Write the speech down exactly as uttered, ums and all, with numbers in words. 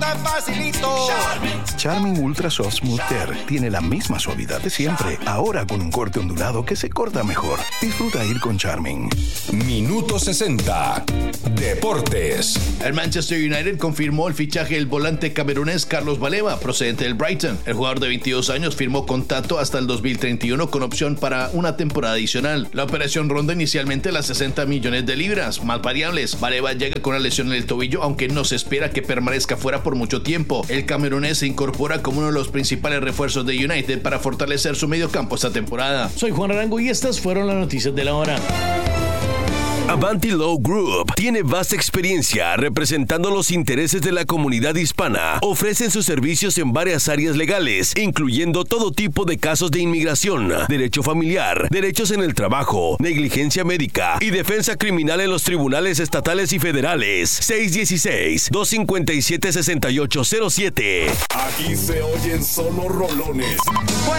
tan facilito. Charmin. Charmin Ultra Soft Smooth Tear tiene la misma suavidad de siempre, ahora con un corte ondulado que se corta mejor. Disfruta ir con Charmin. Minuto sesenta. Deportes. El Manchester United confirmó el fichaje del volante camerunés Carlos Baleba, procedente del Brighton. El jugador de veintidós años firmó contrato hasta el dos mil treinta y uno con opción para una temporada adicional. La operación ronda inicialmente las sesenta millones de libras, más variables. Baleba llega con una lesión en el tobillo, aunque no se espera que permanezca fuera por mucho tiempo. El camerunés se incorpora como uno de los principales refuerzos de United para fortalecer su mediocampo esta temporada. Soy Juan Arango y estas fueron las noticias de la hora. Avanti Law Group tiene vasta experiencia representando los intereses de la comunidad hispana. Ofrecen sus servicios en varias áreas legales, incluyendo todo tipo de casos de inmigración, derecho familiar, derechos en el trabajo, negligencia médica y defensa criminal en los tribunales estatales y federales. seis uno seis, dos cinco siete, seis ocho cero siete. Aquí se oyen solo rolones.